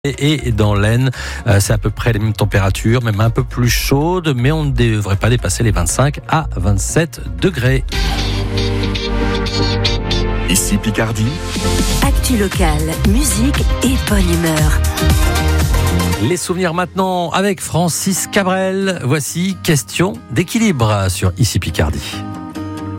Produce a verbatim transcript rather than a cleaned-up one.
Et dans l'Aisne, euh, c'est à peu près les mêmes températures, même un peu plus chaudes, mais on ne devrait pas dépasser les vingt-cinq à vingt-sept degrés. Ici Picardie. Actu locale, musique et bonne humeur. Les souvenirs maintenant avec Francis Cabrel. Voici Question d'équilibre sur Ici Picardie.